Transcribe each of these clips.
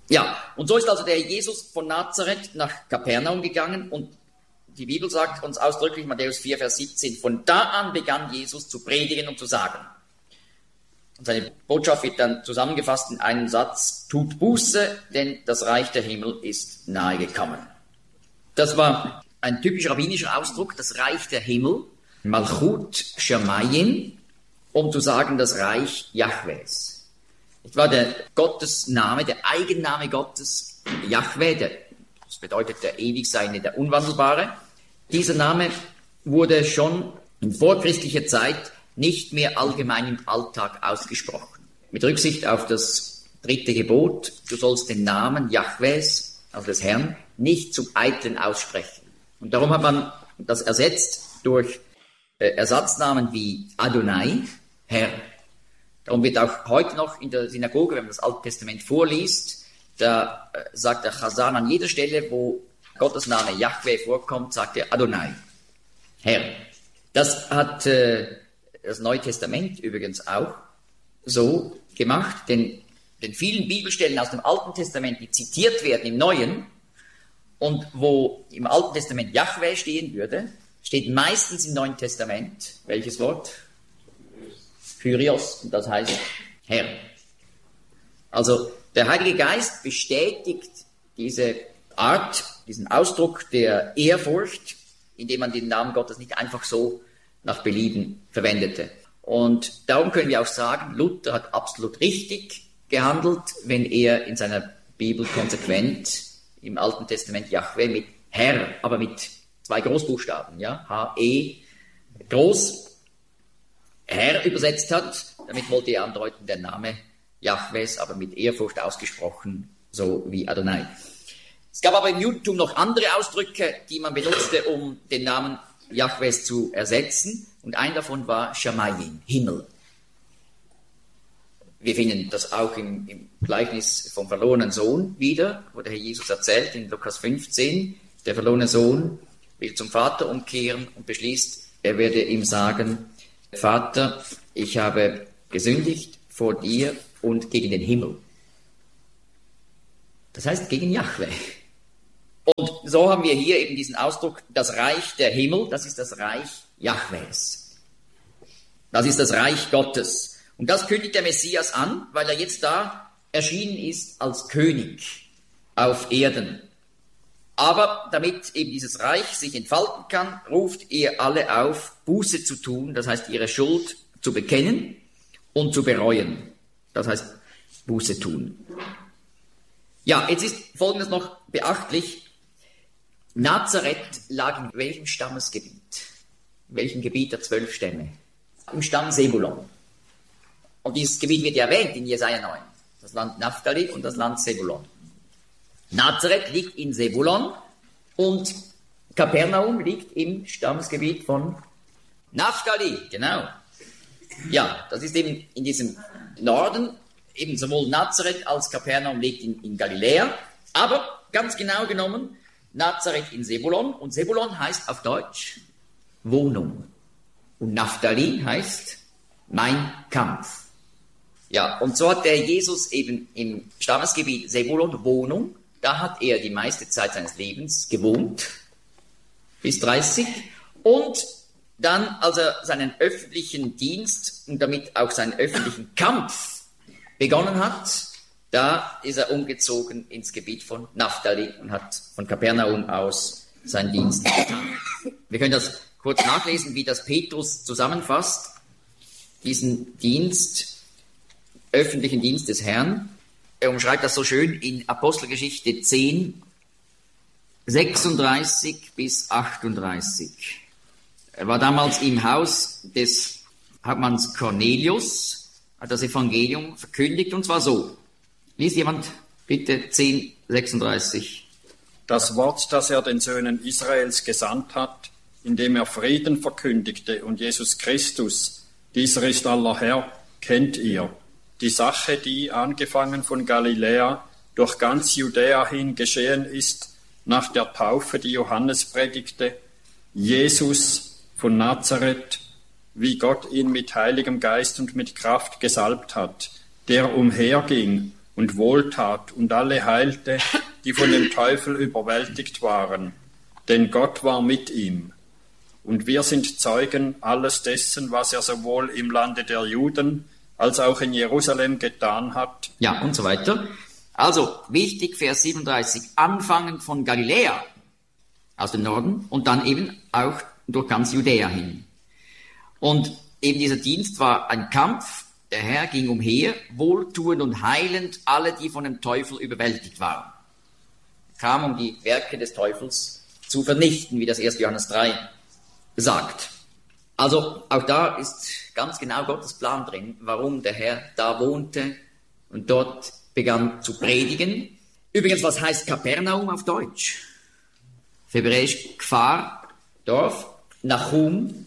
Ja, und so ist also der Jesus von Nazareth nach Kapernaum gegangen und die Bibel sagt uns ausdrücklich, Matthäus 4, Vers 17, von da an begann Jesus zu predigen und zu sagen. Und seine Botschaft wird dann zusammengefasst in einem Satz, tut Buße, denn das Reich der Himmel ist nahe gekommen. Das war ein typisch rabbinischer Ausdruck, das Reich der Himmel, Malchut Shamayim, um zu sagen, das Reich Jahwes. Das war der Gottesname, der Eigenname Gottes, Jahwe, das bedeutet der Ewigseine, der Unwandelbare. Dieser Name wurde schon in vorchristlicher Zeit nicht mehr allgemein im Alltag ausgesprochen. Mit Rücksicht auf das 3. Gebot, du sollst den Namen Jahwes, also des Herrn, nicht zum Eitlen aussprechen. Und darum hat man das ersetzt durch Ersatznamen wie Adonai, Herr. Darum wird auch heute noch in der Synagoge, wenn man das Alte Testament vorliest, da sagt der Chazan an jeder Stelle, wo Gottes Name Jahwe vorkommt, sagt er Adonai, Herr. Das hat das Neue Testament übrigens auch so gemacht, denn den vielen Bibelstellen aus dem Alten Testament, die zitiert werden im Neuen, und wo im Alten Testament Jahwe stehen würde, steht meistens im Neuen Testament, welches Wort? Kyrios, und das heißt Herr. Also der Heilige Geist bestätigt diese Art, diesen Ausdruck der Ehrfurcht, indem man den Namen Gottes nicht einfach so nach Belieben verwendete. Und darum können wir auch sagen, Luther hat absolut richtig gehandelt, wenn er in seiner Bibel konsequent im Alten Testament Jahwe mit Herr, aber mit 2 Großbuchstaben, ja, H-E, groß, Herr übersetzt hat. Damit wollte er andeuten, der Name Jahwes, aber mit Ehrfurcht ausgesprochen, so wie Adonai. Es gab aber im Judentum noch andere Ausdrücke, die man benutzte, um den Namen Jahwes zu ersetzen. Und ein davon war Shamayim, Himmel. Wir finden das auch im Gleichnis vom verlorenen Sohn wieder, wo der Herr Jesus erzählt in Lukas 15. Der verlorene Sohn will zum Vater umkehren und beschließt, er werde ihm sagen, Vater, ich habe gesündigt vor dir und gegen den Himmel. Das heißt gegen Jahwe. Und so haben wir hier eben diesen Ausdruck, das Reich der Himmel, das ist das Reich Jahwes. Das ist das Reich Gottes. Und das kündigt der Messias an, weil er jetzt da erschienen ist als König auf Erden. Aber damit eben dieses Reich sich entfalten kann, ruft er alle auf, Buße zu tun, das heißt ihre Schuld zu bekennen und zu bereuen. Das heißt Buße tun. Ja, jetzt ist Folgendes noch beachtlich. Nazareth lag in welchem Stammesgebiet? In welchem Gebiet der 12 Stämme? Im Stamm Sebulon. Und dieses Gebiet wird ja erwähnt in Jesaja 9. Das Land Naphtali und das Land Sebulon. Nazareth liegt in Sebulon und Kapernaum liegt im Stammesgebiet von Naphtali, genau. Ja, das ist eben in diesem Norden, eben sowohl Nazareth als Kapernaum liegt in Galiläa, aber ganz genau genommen Nazareth in Sebulon, und Sebulon heißt auf Deutsch Wohnung und Naphtali heißt mein Kampf. Ja, und so hat der Jesus eben im Stammesgebiet Sebulon Wohnung. Da hat er die meiste Zeit seines Lebens gewohnt, bis 30. Und dann, als er seinen öffentlichen Dienst und damit auch seinen öffentlichen Kampf begonnen hat, da ist er umgezogen ins Gebiet von Naphtali und hat von Kapernaum aus seinen Dienst getan. Wir können das kurz nachlesen, wie das Petrus zusammenfasst, diesen Dienst, öffentlichen Dienst des Herrn. Er umschreibt das so schön in Apostelgeschichte 10, 36 bis 38. Er war damals im Haus des Hauptmanns Cornelius, hat das Evangelium verkündigt, und zwar so. Liest jemand bitte 10, 36. Das Wort, das er den Söhnen Israels gesandt hat, indem er Frieden verkündigte und Jesus Christus, dieser ist aller Herr, kennt ihr. Die Sache, die angefangen von Galiläa durch ganz Judäa hin geschehen ist, nach der Taufe, die Johannes predigte, Jesus von Nazareth, wie Gott ihn mit Heiligem Geist und mit Kraft gesalbt hat, der umherging und Wohltat und alle heilte, die von dem Teufel überwältigt waren, denn Gott war mit ihm. Und wir sind Zeugen alles dessen, was er sowohl im Lande der Juden als auch in Jerusalem getan hat. Ja, und so weiter. Also, wichtig, Vers 37, anfangen von Galiläa aus dem Norden und dann eben auch durch ganz Judäa hin. Und eben dieser Dienst war ein Kampf. Der Herr ging umher, wohltuend und heilend alle, die von dem Teufel überwältigt waren. Er kam, um die Werke des Teufels zu vernichten, wie das 1. Johannes 3 sagt. Also auch da ist ganz genau Gottes Plan drin, warum der Herr da wohnte und dort begann zu predigen. Übrigens, was heißt Kapernaum auf Deutsch? Auf Hebräisch Kfar, Dorf, Nachum,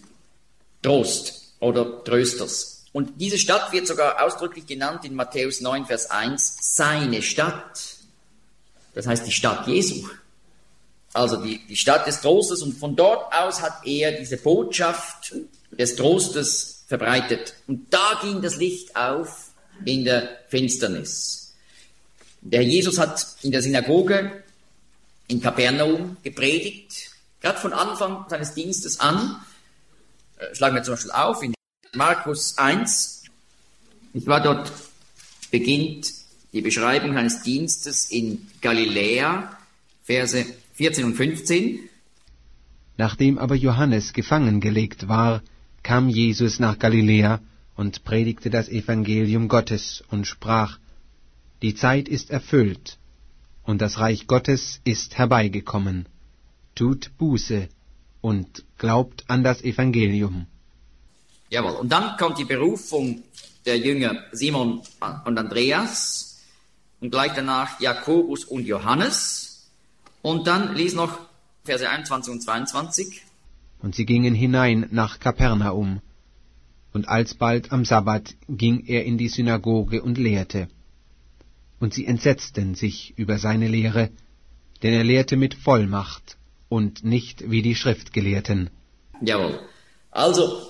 Trost oder Trösters. Und diese Stadt wird sogar ausdrücklich genannt in Matthäus 9, Vers 1, seine Stadt. Das heißt die Stadt Jesu. Also die Stadt des Trostes, und von dort aus hat er diese Botschaft des Trostes verbreitet. Und da ging das Licht auf in der Finsternis. Der Jesus hat in der Synagoge in Kapernaum gepredigt, gerade von Anfang seines Dienstes an. Schlagen wir zum Beispiel auf in Markus 1. Ich war dort, beginnt die Beschreibung seines Dienstes in Galiläa, Verse 14 und 15. Nachdem aber Johannes gefangen gelegt war, kam Jesus nach Galiläa und predigte das Evangelium Gottes und sprach: Die Zeit ist erfüllt, und das Reich Gottes ist herbeigekommen. Tut Buße und glaubt an das Evangelium. Jawohl, und dann kommt die Berufung der Jünger Simon und Andreas und gleich danach Jakobus und Johannes. Und dann lies noch Verse 21 und 22. Und sie gingen hinein nach Kapernaum. Und alsbald am Sabbat ging er in die Synagoge und lehrte. Und sie entsetzten sich über seine Lehre, denn er lehrte mit Vollmacht und nicht wie die Schriftgelehrten. Jawohl. Also,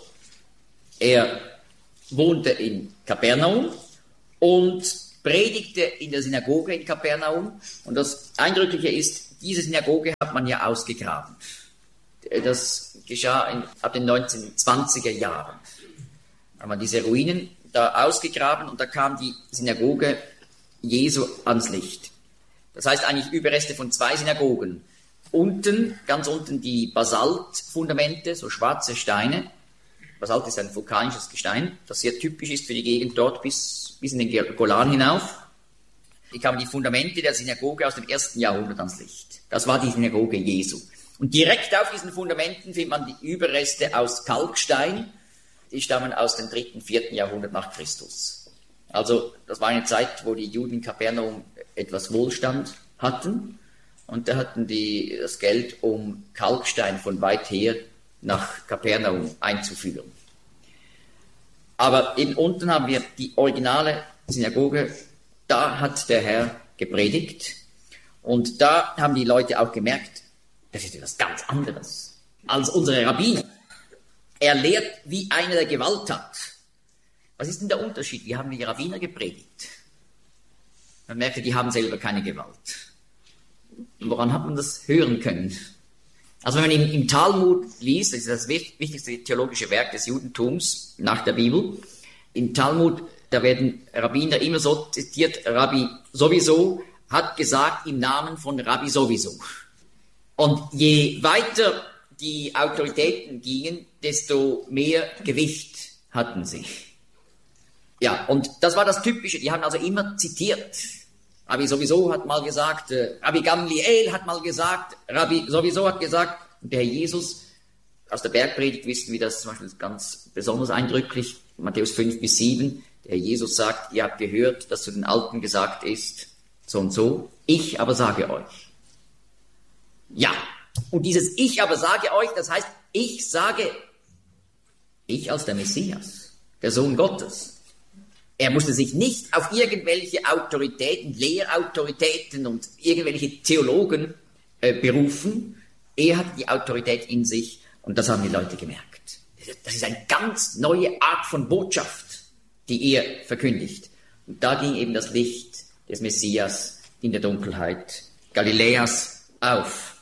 er wohnte in Kapernaum und predigte in der Synagoge in Kapernaum. Und das Eindrückliche ist, diese Synagoge hat man ja ausgegraben. Das geschah ab den 1920er Jahren. Da hat man diese Ruinen da ausgegraben und da kam die Synagoge Jesu ans Licht. Das heißt eigentlich Überreste von 2 Synagogen. Unten, ganz unten die Basaltfundamente, so schwarze Steine. Basalt ist ein vulkanisches Gestein, das sehr typisch ist für die Gegend dort bis in den Golan hinauf. Hier kamen die Fundamente der Synagoge aus dem 1. Jahrhundert ans Licht. Das war die Synagoge Jesu. Und direkt auf diesen Fundamenten findet man die Überreste aus Kalkstein. Die stammen aus dem 3. und 4. Jahrhundert nach Christus. Also das war eine Zeit, wo die Juden in Kapernaum etwas Wohlstand hatten. Und da hatten die das Geld, um Kalkstein von weit her nach Kapernaum einzuführen. Aber eben unten haben wir die originale Synagoge. Da hat der Herr gepredigt. Und da haben die Leute auch gemerkt, das ist etwas ganz anderes als unsere Rabbiner. Er lehrt, wie einer, der Gewalt hat. Was ist denn der Unterschied? Wie haben die Rabbiner gepredigt? Man merkte, die haben selber keine Gewalt. Und woran hat man das hören können? Also wenn man im Talmud liest, das ist das wichtigste theologische Werk des Judentums nach der Bibel, im Talmud, da werden Rabbiner immer so zitiert, Rabbi sowieso hat gesagt im Namen von Rabbi sowieso. Und je weiter die Autoritäten gingen, desto mehr Gewicht hatten sie. Ja, und das war das Typische, die haben also immer zitiert. Rabbi sowieso hat mal gesagt, Rabbi Gamliel hat mal gesagt, Rabbi sowieso hat gesagt, und der Herr Jesus, aus der Bergpredigt wissen wir das zum Beispiel ganz besonders eindrücklich, Matthäus 5 bis 7, der Herr Jesus sagt, ihr habt gehört, dass zu den Alten gesagt ist, so und so, ich aber sage euch. Ja, und dieses Ich aber sage euch, das heißt, ich sage, ich als der Messias, der Sohn Gottes. Er musste sich nicht auf irgendwelche Autoritäten, Lehrautoritäten und irgendwelche Theologen berufen. Er hat die Autorität in sich und das haben die Leute gemerkt. Das ist eine ganz neue Art von Botschaft, die er verkündigt. Und da ging eben das Licht des Messias in der Dunkelheit Galiläas auf.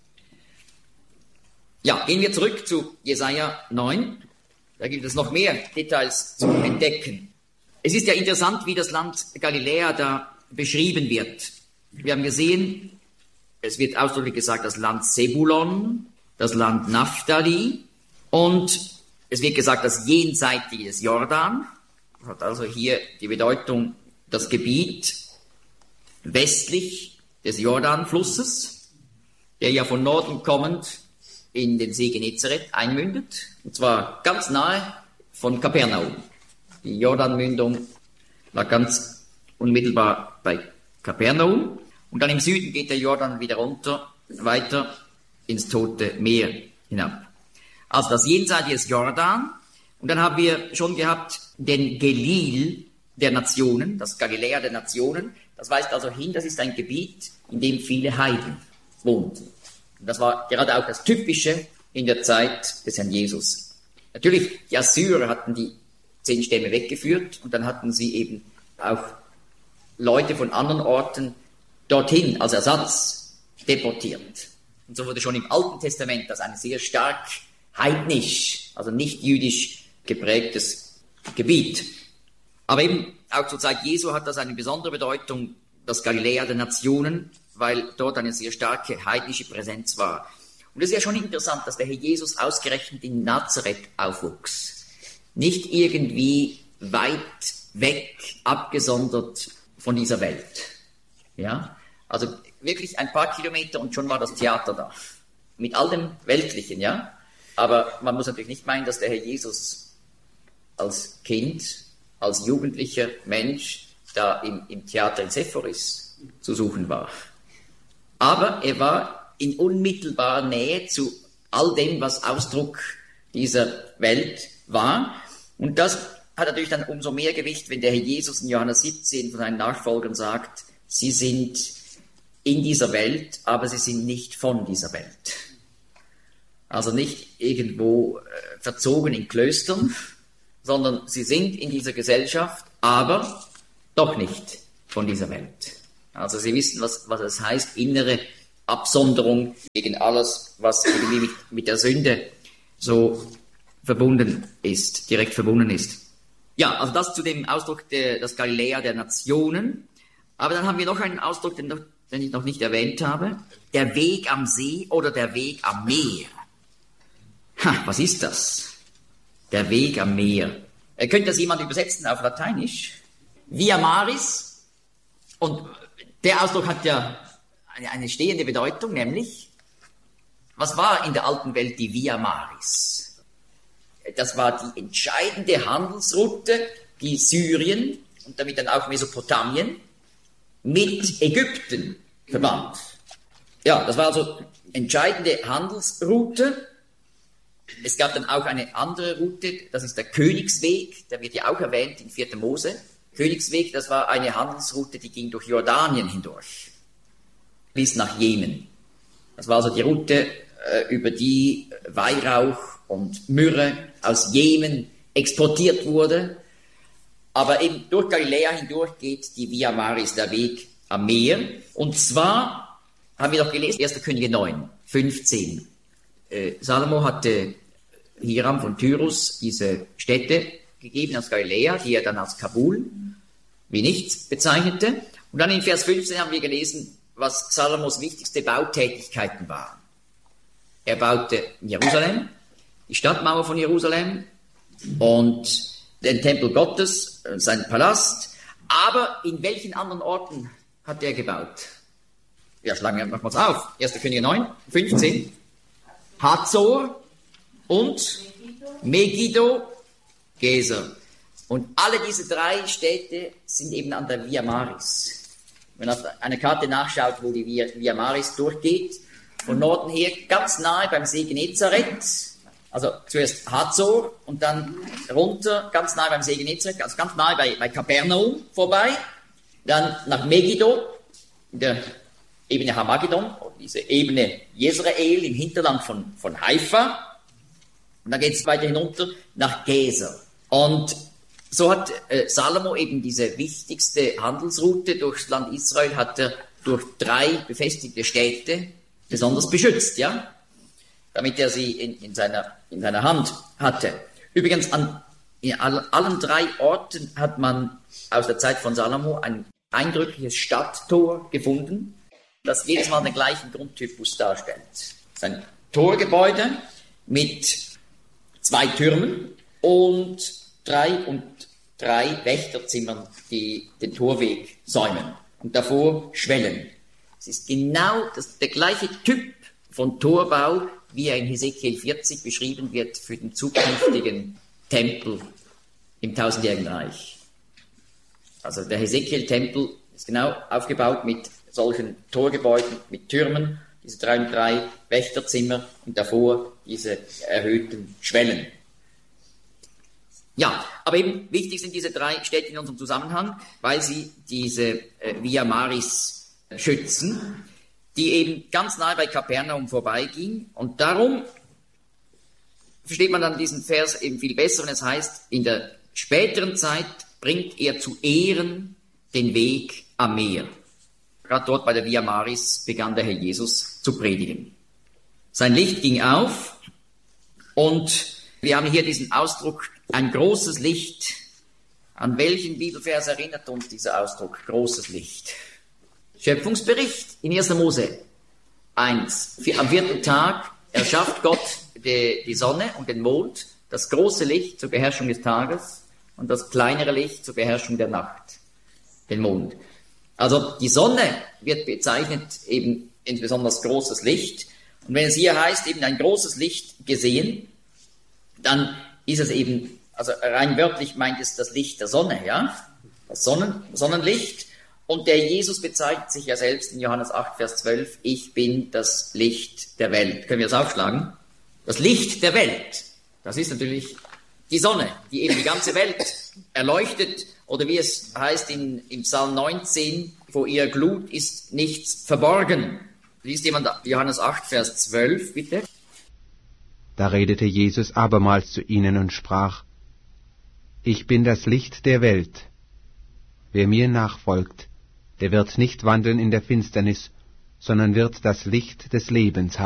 Ja, gehen wir zurück zu Jesaja 9. Da gibt es noch mehr Details zu entdecken. Es ist ja interessant, wie das Land Galiläa da beschrieben wird. Wir haben gesehen, es wird ausdrücklich gesagt, das Land Sebulon, das Land Naphtali und es wird gesagt, das Jenseitige des Jordan. Das hat also hier die Bedeutung, das Gebiet westlich des Jordanflusses, der ja von Norden kommend in den See Genezareth einmündet, und zwar ganz nahe von Kapernaum. Die Jordanmündung lag ganz unmittelbar bei Kapernaum und dann im Süden geht der Jordan wieder runter, weiter ins Tote Meer hinab. Also das Jenseitige des Jordan. Und dann haben wir schon gehabt den Gelil der Nationen, das Galiläa der Nationen. Das weist also hin, das ist ein Gebiet, in dem viele Heiden wohnten. Und das war gerade auch das Typische in der Zeit des Herrn Jesus. Natürlich, die Assyrer hatten die 10 Stämme weggeführt und dann hatten sie eben auch Leute von anderen Orten dorthin als Ersatz deportiert. Und so wurde schon im Alten Testament das ein sehr stark heidnisch, also nicht jüdisch geprägtes Gebiet. Aber eben auch zur Zeit Jesu hat das eine besondere Bedeutung, das Galiläa der Nationen, weil dort eine sehr starke heidnische Präsenz war. Und es ist ja schon interessant, dass der Herr Jesus ausgerechnet in Nazareth aufwuchs. Nicht irgendwie weit weg, abgesondert von dieser Welt. Ja, also wirklich ein paar Kilometer und schon war das Theater da. Mit all dem Weltlichen, ja. Aber man muss natürlich nicht meinen, dass der Herr Jesus als Kind, als jugendlicher Mensch da im Theater in Sephoris zu suchen war. Aber er war in unmittelbarer Nähe zu all dem, was Ausdruck dieser Welt war. Und das hat natürlich dann umso mehr Gewicht, wenn der Herr Jesus in Johannes 17 von seinen Nachfolgern sagt, sie sind in dieser Welt, aber sie sind nicht von dieser Welt. Also nicht irgendwo verzogen in Klöstern, sondern sie sind in dieser Gesellschaft, aber doch nicht von dieser Welt. Also sie wissen, was es heißt, innere Absonderung gegen alles, was irgendwie mit der Sünde so verbunden ist, direkt verbunden ist. Ja, also das zu dem Ausdruck, das Galiläa der Nationen. Aber dann haben wir noch einen Ausdruck, den ich noch nicht erwähnt habe. Der Weg am See oder der Weg am Meer. Was ist das? Der Weg am Meer. Könnte das jemand übersetzen auf Lateinisch? Via Maris. Und der Ausdruck hat ja eine stehende Bedeutung, nämlich, was war in der alten Welt die Via Maris? Das war die entscheidende Handelsroute, die Syrien und damit dann auch Mesopotamien mit Ägypten verband. Ja, das war also entscheidende Handelsroute. Es gab dann auch eine andere Route, das ist der Königsweg, der wird ja auch erwähnt in 4. Mose. Königsweg, das war eine Handelsroute, die ging durch Jordanien hindurch, bis nach Jemen. Das war also die Route, über die Weihrauch und Myrrhe aus Jemen exportiert wurde. Aber eben durch Galiläa hindurch geht die Via Maris, der Weg am Meer. Und zwar haben wir doch gelesen, 1. Könige 9, 15. Salomo hatte Hiram von Tyrus diese Städte gegeben aus Galiläa, die er dann als Kabul wie nichts bezeichnete. Und dann in Vers 15 haben wir gelesen, was Salomos wichtigste Bautätigkeiten waren. Er baute Jerusalem, die Stadtmauer von Jerusalem und den Tempel Gottes, seinen Palast. Aber in welchen anderen Orten hat er gebaut? Ja, schlagen wir nochmals auf. 1. Könige 9, 15. Hazor und Megiddo, Gezer. Und alle diese 3 Städte sind eben an der Via Maris. Wenn man auf einer Karte nachschaut, wo die Via Maris durchgeht, von Norden her ganz nahe beim See Genezareth, also zuerst Hazor und dann runter, ganz nahe beim See Genezareth, also ganz nahe bei Kapernaum vorbei, dann nach Megiddo, in der Ebene Hamagedon, diese Ebene Jezreel im Hinterland von Haifa. Und dann geht es weiter hinunter nach Gezer. Und So hat Salomo eben diese wichtigste Handelsroute durchs Land Israel, hat er durch 3 befestigte Städte besonders beschützt, ja, damit er sie in seiner Hand hatte. Übrigens, an allen 3 Orten hat man aus der Zeit von Salomo ein eindrückliches Stadttor gefunden, das jedes Mal den gleichen Grundtypus darstellt. Es ist ein Torgebäude mit 2 Türmen und 3 Wächterzimmern, die den Torweg säumen und davor Schwellen. Es ist genau der gleiche Typ von Torbau, wie er in Hesekiel 40 beschrieben wird für den zukünftigen Tempel im 1000-jährigen Reich. Also der Hesekiel-Tempel ist genau aufgebaut mit solchen Torgebäuden, mit Türmen, diese 3 Wächterzimmer und davor diese erhöhten Schwellen. Ja, aber eben wichtig sind diese 3 Städte in unserem Zusammenhang, weil sie diese Via Maris schützen, die eben ganz nahe bei Kapernaum vorbeiging. Und darum versteht man dann diesen Vers eben viel besser, wenn es heißt, in der späteren Zeit bringt er zu Ehren den Weg am Meer. Gerade dort bei der Via Maris begann der Herr Jesus zu predigen. Sein Licht ging auf und wir haben hier diesen Ausdruck, ein großes Licht. An welchen Bibelvers erinnert uns dieser Ausdruck, großes Licht? Schöpfungsbericht in 1. Mose 1. Am 4. Tag erschafft Gott die Sonne und den Mond, das große Licht zur Beherrschung des Tages und das kleinere Licht zur Beherrschung der Nacht, den Mond. Also die Sonne wird bezeichnet eben insbesondere als großes Licht. Und wenn es hier heißt, eben ein großes Licht gesehen, dann ist es eben, also rein wörtlich meint es das Licht der Sonne, ja, das Sonnenlicht. Und der Jesus bezeichnet sich ja selbst in Johannes 8, Vers 12, ich bin das Licht der Welt. Können wir das aufschlagen? Das Licht der Welt, das ist natürlich die Sonne, die eben die ganze Welt erleuchtet, oder wie es heißt im Psalm 19, vor ihrer Glut ist nichts verborgen. Liest jemand Johannes 8, Vers 12, bitte? Da redete Jesus abermals zu ihnen und sprach, ich bin das Licht der Welt. Wer mir nachfolgt, der wird nicht wandeln in der Finsternis, sondern wird das Licht des Lebens haben.